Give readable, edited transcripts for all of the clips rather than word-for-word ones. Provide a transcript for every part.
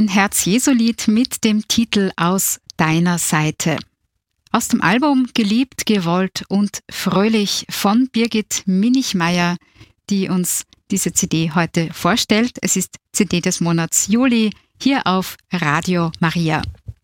ein Herz-Jesu-Lied mit dem Titel Aus deiner Seite. Aus dem Album Geliebt, gewollt und fröhlich von Birgit Minichmayr, die uns diese CD heute vorstellt. Es ist CD des Monats Juli hier auf Radio Maria.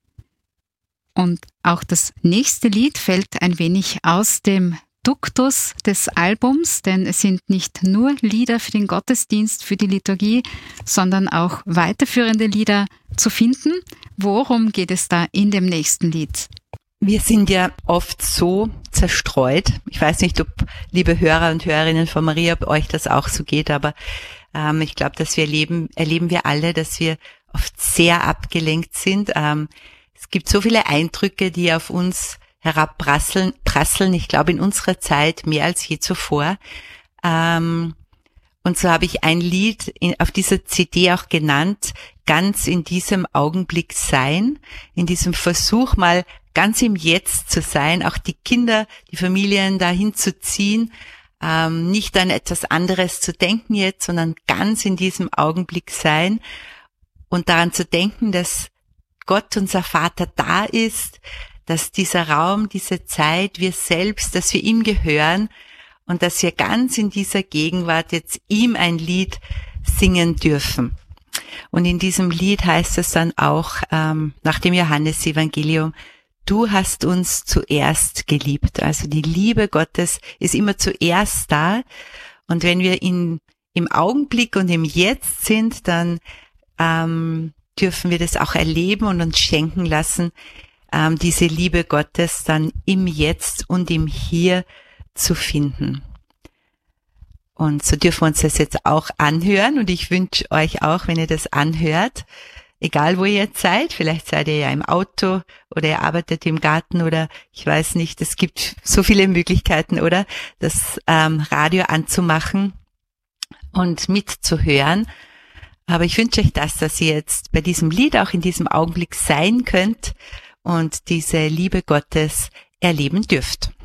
Und auch das nächste Lied fällt ein wenig aus dem Duktus des Albums, denn es sind nicht nur Lieder für den Gottesdienst, für die Liturgie, sondern auch weiterführende Lieder zu finden. Worum geht es da in dem nächsten Lied? Wir sind ja oft so zerstreut. Ich weiß nicht, ob, liebe Hörer und Hörerinnen von Maria, ob euch das auch so geht, aber ich glaube, dass wir erleben wir alle, dass wir oft sehr abgelenkt sind. Es gibt so viele Eindrücke, die auf uns herabprasseln. Ich glaube, in unserer Zeit mehr als je zuvor. Und so habe ich ein Lied auf dieser CD auch genannt, ganz in diesem Augenblick sein, in diesem Versuch mal ganz im Jetzt zu sein, auch die Kinder, die Familien dahin zu ziehen, nicht an etwas anderes zu denken jetzt, sondern ganz in diesem Augenblick sein und daran zu denken, dass Gott, unser Vater, da ist, dass dieser Raum, diese Zeit, wir selbst, dass wir ihm gehören und dass wir ganz in dieser Gegenwart jetzt ihm ein Lied singen dürfen. Und in diesem Lied heißt es dann auch nach dem Johannesevangelium: Du hast uns zuerst geliebt. Also die Liebe Gottes ist immer zuerst da. Und wenn wir im Augenblick und im Jetzt sind, dann dürfen wir das auch erleben und uns schenken lassen, diese Liebe Gottes dann im Jetzt und im Hier zu finden. Und so dürfen wir uns das jetzt auch anhören. Und ich wünsche euch auch, wenn ihr das anhört, egal wo ihr jetzt seid, vielleicht seid ihr ja im Auto oder ihr arbeitet im Garten oder ich weiß nicht, es gibt so viele Möglichkeiten, oder? Das Radio anzumachen und mitzuhören. Aber ich wünsche euch das, dass ihr jetzt bei diesem Lied auch in diesem Augenblick sein könnt und diese Liebe Gottes erleben dürft.